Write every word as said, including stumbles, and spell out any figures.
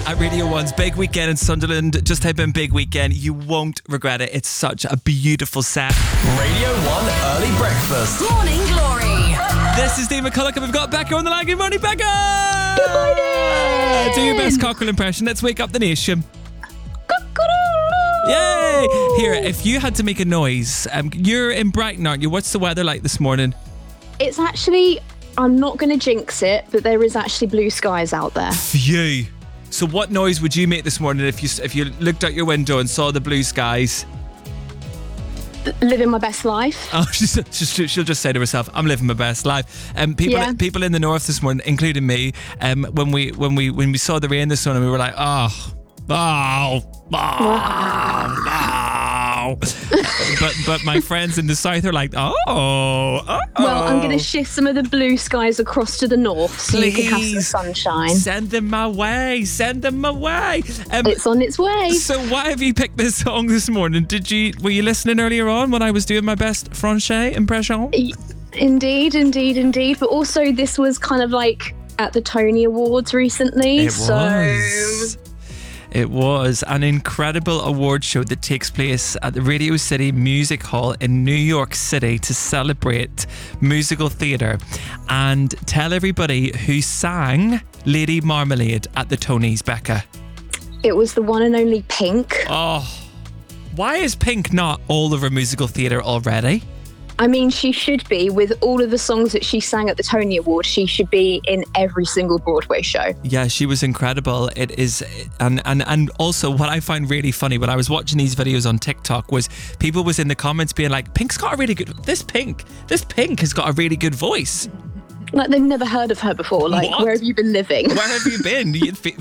at Radio one's Big Weekend in Sunderland. Just type in Big Weekend. You won't regret it. It's such a beautiful set. Radio one Early Breakfast. Morning Glory. This is Dave McCulloch and we've got Becca on the line. Good morning, Becca! Good morning! Do your best Cockerel impression. Let's wake up the nation. Yay! Here, if you had to make a noise, um, you're in Brighton, aren't you? What's the weather like this morning? It's actually, I'm not going to jinx it, but there is actually blue skies out there. Phew. So what noise would you make this morning if you if you looked out your window and saw the blue skies? Living my best life. Oh, she's, she's, she'll just say to herself, "I'm living my best life." Um, people, Yeah. people in the north this morning, including me, um, when we when we when we saw the rain this morning, we were like, "Oh, oh, oh, no." but but my friends in the south are like, "Oh, oh." Well, I'm going to shift some of the blue skies across to the north so you can have some Please. sunshine. Send them my way. Send them my way. Um, It's on its way. So why have you picked this song this morning? Did you were you listening earlier on when I was doing my best Francais impression? Indeed, indeed, indeed. But also, this was kind of like at the Tony Awards recently. It so was. It was an incredible award show that takes place at the Radio City Music Hall in New York City to celebrate musical theatre. And tell everybody who sang Lady Marmalade at the Tonys, Becca. it was the one and only Pink. Oh, why is Pink not all over musical theatre already? I mean, she should be. With all of the songs that she sang at the Tony Awards, she should be in every single Broadway show. Yeah, she was incredible. It is, and and and also what I find really funny when I was watching these videos on TikTok was people was in the comments being like, "Pink's got a really good. This Pink, this Pink has got a really good voice." Like, they've never heard of her before. Like, What? where have you been living? Where have you been? You-